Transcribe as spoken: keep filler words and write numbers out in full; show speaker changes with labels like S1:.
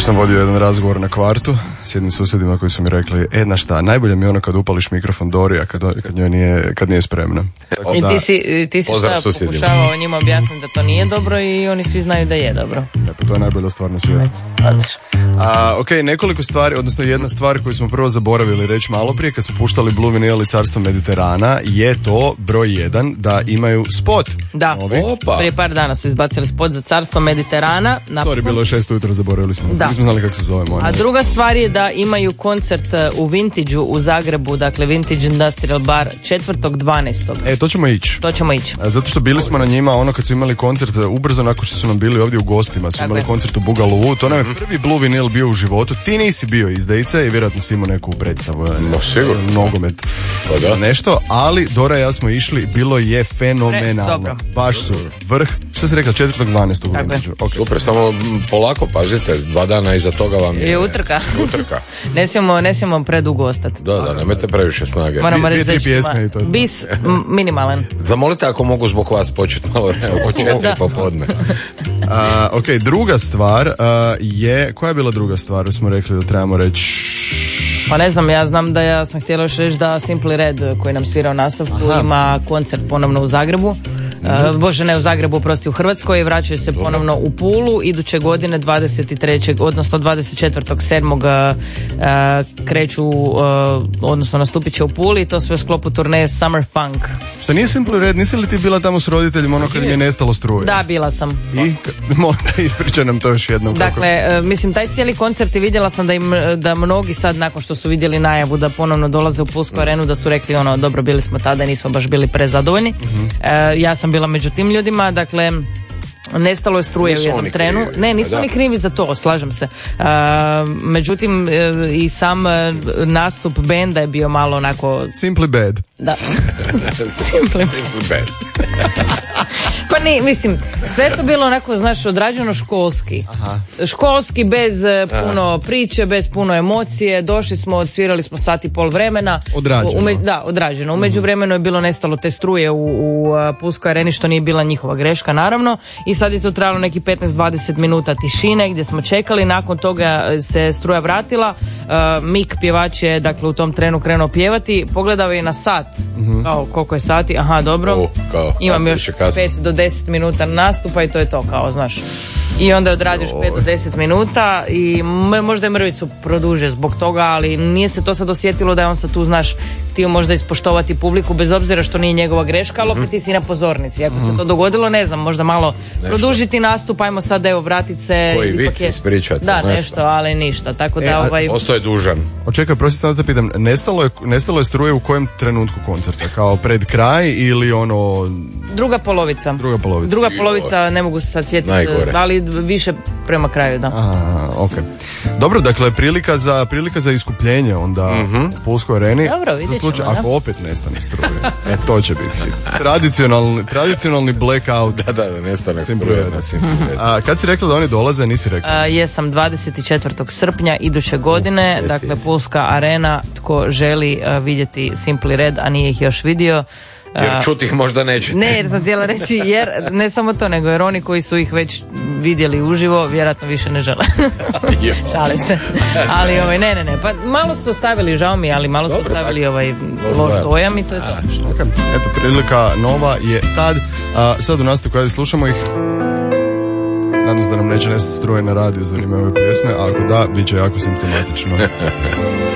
S1: Jučer sam vodio jedan razgovor na kvartu s jednim susjedima koji su mi rekli, e, na šta, najbolje mi je ono kad upališ mikrofon Dori, a kad, kad, njoj nije, kad nije spremna.
S2: I ti si, ti si šta pokušavao njima objasniti da to nije dobro i oni svi znaju da je dobro.
S1: Ne, pa to je najbolja stvar na svijetu. A, ok, nekoliko stvari, odnosno jedna stvar koju smo prvo zaboravili reći malo prije kad smo puštali Blue Vinyl i Carstvo Mediterana je to broj jedan da imaju spot.
S2: Da, Opa. Prije par dana su izbacili spot za Carstvo Mediterana.
S1: Sorry, bilo je šest ujutro, zaboravili smo.
S2: Da.
S1: Nismo znali kako se zove.
S2: A druga stvar je da imaju koncert u Vintage-u u Zagrebu, dakle Vintage Industrial Bar četvrtog dvanaestog
S1: E, to ćemo ići.
S2: To ćemo ići.
S1: Zato što bili smo na njima ono kad su imali koncert ubrzo nakon što su nam bili ovdje u gostima, su imali koncert u Bugalovu, to nam je prvi Blue Vinyl bio u životu. Ti nisi bio izdejica i vjerojatno si imao neku predstavu,
S3: no, sigurno,
S1: nogomet,
S3: pa
S1: nešto, ali Dora i ja smo išli, bilo je fenomenalno. Baš su vrh, što si rekla, četvrtog dvanaestog u Vintage-u.
S3: Okay. Super, samo polako, pazite, dva dana iza toga vam je...
S2: Je utrka.
S3: utrka.
S2: ne smijemo, ne smijemo predugo ostati.
S3: Da, da, nemojte previše snage.
S2: Moramo
S1: reći da pjesme i to.
S2: Bis m- minimalan.
S3: Zamolite ako mogu zbog vas početi malo, oko četiri popodne.
S1: Uh, ok, druga stvar uh, je, koja je bila druga stvar da smo rekli da trebamo reći?
S2: Pa ne znam, ja znam da ja sam htjela još reći da Simply Red koji nam svira u nastavku Aha. ima koncert ponovno u Zagrebu. Uh, Bože ne u Zagrebu, prosti u Hrvatskoj i vraćaju se Dobre. ponovno u Pulu iduće godine dvadeset trećeg odnosno dvadeset četvrtog sedmog Uh, kreću, uh, odnosno nastupit će u Puli i to sve u sklopu turneje Summer Funk.
S1: Što nije Simply Red, nisi li ti bila tamo s roditeljima ono kad im je nestalo struje?
S2: Da, bila sam.
S1: I? Molim da ispričaj nam to još jednom.
S2: Dakle, uh, mislim, taj cijeli koncert i vidjela sam da im, da mnogi sad nakon što su vidjeli najavu da ponovno dolaze u Pulsku arenu da su rekli ono, dobro, bili smo tada i nismo baš bili prezadovoljni. Uh-huh. Uh, ja sam bila među tim ljudima, dakle nestalo je struje nisu u jednom trenu. Krivi. Ne, nisu da. oni krivi za to, slažem se. Uh, međutim, uh, i sam uh, nastup benda je bio malo onako...
S1: Simply bad.
S2: Da. Simply,
S3: Simply bad.
S2: Pa ne, mislim, sve to bilo onako, znaš, odrađeno školski.
S1: Aha.
S2: Školski, bez uh, puno Aha. priče, bez puno emocije. Došli smo, odsvirali smo sat i pol vremena.
S1: Odrađeno.
S2: Ume, da, odrađeno. U međuvremenu je bilo nestalo te struje u, u uh, Pulskoj areni, što nije bila njihova greška, naravno. I sad je to trajalo neki petnaest do dvadeset minuta tišine gdje smo čekali, nakon toga se struja vratila, uh, Mik pjevač je dakle u tom trenu krenuo pjevati, pogledao je na sat, mm-hmm. kao koliko je sati, aha dobro,
S3: o, kao,
S2: imam još pet do deset minuta nastupa i to je to, kao znaš. I onda je odradiš pet do deset minuta i možda je mrvicu produže zbog toga, ali nije se to sad osjetilo da je on sad tu, znaš, htio možda ispoštovati publiku bez obzira što nije njegova greška, ali opet ti si na pozornici. Ako se to dogodilo, ne znam, možda malo nešto. Produžiti nastup, ajmo sad evo vratit se.
S3: Koji vic ispričati.
S2: Da, nešto. nešto, ali ništa. Tako da
S1: e,
S2: ovaj...
S3: Ostao je dužan.
S1: Očekaj, prosim sad da te pitam, nestalo je, nestalo je struje u kojem trenutku koncerta? Kao pred kraj ili ono...
S2: Druga polovica.
S1: Druga polovica.
S2: Druga polovica, ne mogu se sad sjetiti,
S3: Najgore.
S2: ali više prema kraju, da.
S1: Aha, okay. Dobro, dakle, prilika za, prilika za iskupljenje onda mm-hmm. u Pulskoj areni.
S2: Dobro, vidjet ćemo,
S1: slučaj, ako opet nestane struje. E, to će biti. Tradicionalni, tradicionalni blackout.
S3: Da, da, da, nestane struje.
S1: A kad si rekla da oni dolaze, nisi rekla?
S2: A, jesam dvadeset četvrtog srpnja iduće godine, uh, dakle, Pulska arena, tko želi uh, vidjeti Simply Red, a nije ih još vidio.
S3: Jer čuti ih možda nećete.
S2: Ne, jer sam htjela reći, jer ne samo to, nego jer oni koji su ih već vidjeli uživo, vjerojatno više ne žele. Šalim se. Ali ovaj, ne, ne, ne, pa malo su ostavili, žao mi, ali malo Dobro, su ostavili tak. ovaj loš dojam i to je to.
S1: Okay. Eto, prilika nova je tad. A, sad u nastavku kada slušamo ih, nadam se da nam neće nestati struje na radiju za vrijeme ove pjesme, a ako da, bit će jako simptomatično.